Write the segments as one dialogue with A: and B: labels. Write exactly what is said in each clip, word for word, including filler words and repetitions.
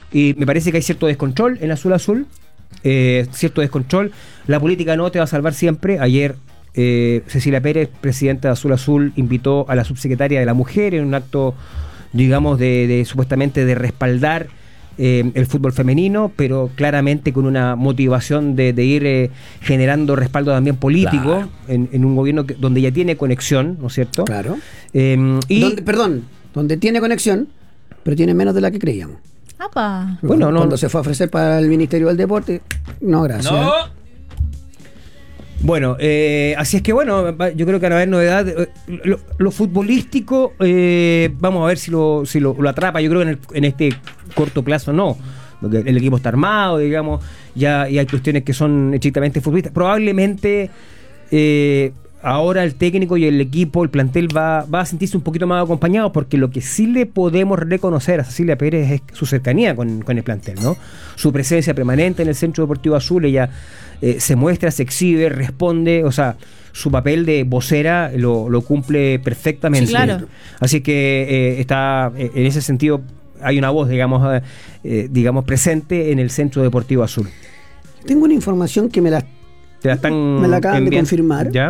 A: y me parece que hay cierto descontrol en Azul Azul, eh, cierto descontrol. La política no te va a salvar siempre. Ayer eh, Cecilia Pérez, presidenta de Azul Azul, invitó a la subsecretaria de la Mujer en un acto, digamos, de, de supuestamente de respaldar Eh, el fútbol femenino, pero claramente con una motivación de, de ir eh, generando respaldo también político, claro, en, en un gobierno que, donde ya tiene conexión, ¿no es cierto?
B: Claro.
A: Eh, y
B: donde, perdón, donde tiene conexión, pero tiene menos de la que creíamos.
C: ¡Apa!
B: Bueno, no, cuando se fue a ofrecer para el Ministerio del Deporte, no, gracias.
A: No. Bueno, eh, así es que bueno, yo creo que van a haber novedad. Lo, lo futbolístico, eh, vamos a ver si lo, si lo, lo atrapa. Yo creo que en, el, en este corto plazo no, porque el equipo está armado, digamos, ya y hay cuestiones que son estrictamente futbolistas. Probablemente eh, ahora el técnico y el equipo, el plantel va, va a sentirse un poquito más acompañado, porque lo que sí le podemos reconocer a Cecilia Pérez es su cercanía con, con el plantel, ¿no? Su presencia permanente en el Centro Deportivo Azul. Ella eh, se muestra, se exhibe, responde, o sea, su papel de vocera lo, lo cumple perfectamente.
C: Sí, claro.
A: Así que eh, está, eh, en ese sentido, hay una voz, digamos, eh, digamos, presente en el Centro Deportivo Azul.
B: Tengo una información que me la,
A: ¿Te la están
B: me la acaban
A: enviando?
B: de confirmar.
A: ¿Ya?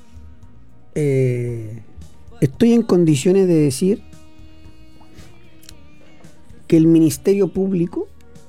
B: Eh, estoy en condiciones de decir que el Ministerio Público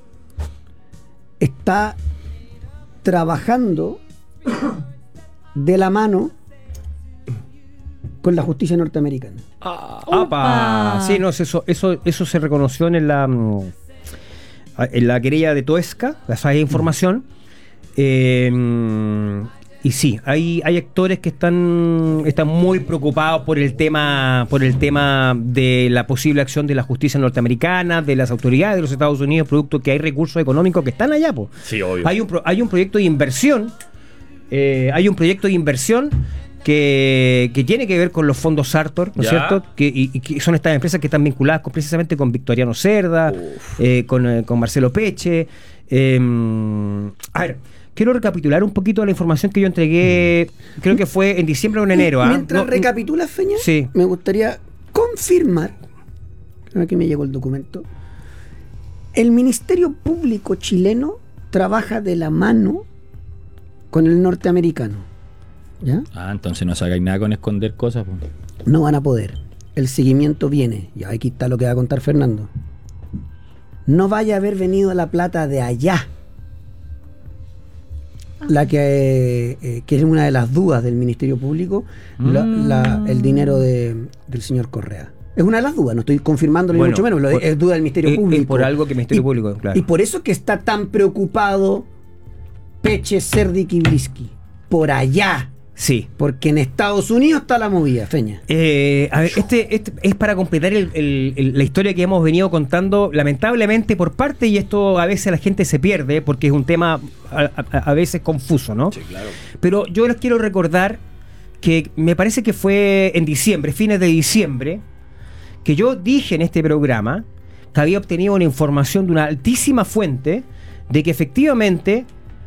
B: está trabajando de la mano con la justicia norteamericana.
A: Ah, ¡apa! Sí, no, eso, eso, eso se reconoció en la en la querella de Toesca, esa hay información. Eh, y sí, hay, hay actores que están, están muy preocupados por el tema, por el tema de la posible acción de la justicia norteamericana, de las autoridades de los Estados Unidos, producto que hay recursos económicos que están allá, po.
D: Sí, obvio.
A: Hay un, pro, hay un proyecto de inversión, eh, hay un proyecto de inversión que, que tiene que ver con los fondos Sartor, ¿no es cierto? Que, y, y que son estas empresas que están vinculadas con, precisamente con Victoriano Cerda, eh, con, eh, con Marcelo Peche. Eh, a ver, quiero recapitular un poquito la información que yo entregué, creo que fue en diciembre o en enero. ¿ah?
B: Mientras
A: no,
B: recapitulas, Feña,
A: sí,
B: me gustaría confirmar, aquí me llegó el documento, el Ministerio Público chileno trabaja de la mano con el norteamericano. ¿Ya?
D: Ah, entonces no sacáis nada con esconder cosas, pues.
B: No van a poder. El seguimiento viene. Y aquí está lo que va a contar Fernando. No vaya a haber venido la plata de allá. La que, eh, que es una de las dudas del Ministerio Público, mm. la, la, el dinero de, del señor Correa. Es una de las dudas, no estoy confirmándolo
A: bueno,
B: ni mucho menos, lo
A: por,
B: es duda del Ministerio
A: es,
B: Público.
A: Es por algo que el Ministerio
B: y,
A: Público, claro.
B: Y por eso que está tan preocupado Peche, Cerdic y Bliski. Por allá.
A: Sí.
B: Porque en Estados Unidos está la movida, Feña.
A: Eh, a ver, este, este es para completar el, el, el, la historia que hemos venido contando, lamentablemente por parte, y esto a veces la gente se pierde, porque es un tema a, a, a veces confuso, ¿no?
D: Sí, claro.
A: Pero yo les quiero recordar que me parece que fue en diciembre, fines de diciembre, que yo dije en este programa que había obtenido una información de una altísima fuente de que efectivamente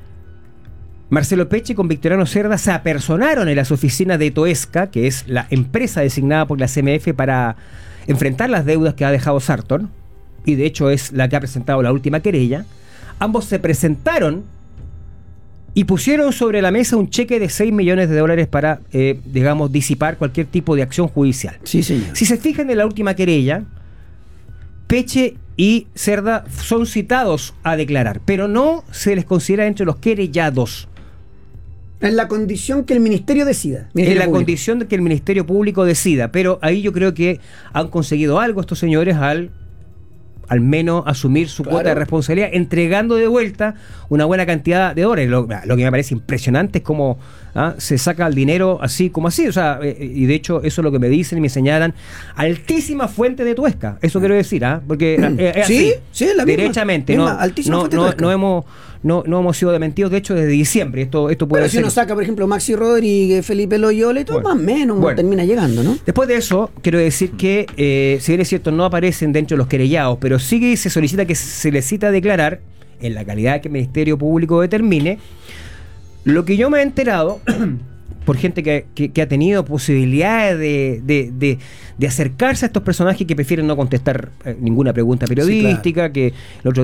A: Marcelo Peche con Victoriano Cerda se apersonaron en las oficinas de Toesca, que es la empresa designada por la C M F para enfrentar las deudas que ha dejado Sartor, y de hecho es la que ha presentado la última querella. Ambos se presentaron y pusieron sobre la mesa un cheque de seis millones de dólares para, eh, digamos, disipar cualquier tipo de acción judicial.
B: Sí, señor.
A: Si se fijan en la última querella, Peche y Cerda son citados a declarar, pero no se les considera entre los querellados.
B: En la condición que el ministerio decida.
A: En la
B: Público.
A: condición de que el Ministerio Público decida. Pero ahí yo creo que han conseguido algo estos señores al al menos asumir su
B: Claro.
A: cuota de responsabilidad, entregando de vuelta una buena cantidad de dólares. Lo, lo que me parece impresionante es cómo ¿ah? se saca el dinero así como así. O sea, eh, y de hecho eso es lo que me dicen y me señalan. Altísima fuente de Tuesca. Eso quiero decir, ¿ah? Porque eh, es
B: Sí,
A: así,
B: sí, la misma.
A: derechamente.
B: Misma,
A: no,
B: altísima
A: no,
B: fuente de
A: no,
B: Tuesca.
A: no hemos no, no hemos sido desmentidos, de hecho, desde diciembre. Esto, esto puede
B: Pero si
A: ser.
B: uno saca, por ejemplo, Maxi Rodríguez, Felipe Loyola y todo,
A: Bueno.
B: más o menos,
A: Bueno.
B: termina llegando, ¿no?
A: Después de eso, quiero decir que, eh, si bien es cierto, no aparecen dentro de los querellados, pero sí se solicita que se les cita a declarar, en la calidad que el Ministerio Público determine. Lo que yo me he enterado, por gente que, que, que ha tenido posibilidades de, de, de, de acercarse a estos personajes que prefieren no contestar eh, ninguna pregunta periodística, sí, claro. que el otro